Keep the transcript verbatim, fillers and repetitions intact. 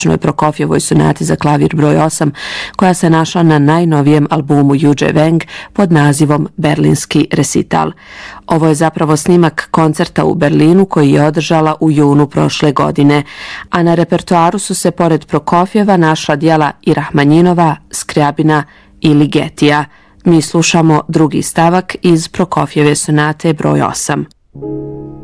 Prokofjevoj sonati za klavir broj osam, koja se našla na najnovijem albumu Juđe Weng pod nazivom Berlinski resital. Ovo je zapravo snimak koncerta u Berlinu koji je održala u junu prošle godine, a na repertoaru su se pored Prokofjeva našla djela i Rahmanjinova, Skrjabina i Ligetija. Mi slušamo drugi stavak iz Prokofjeve sonate broj osam.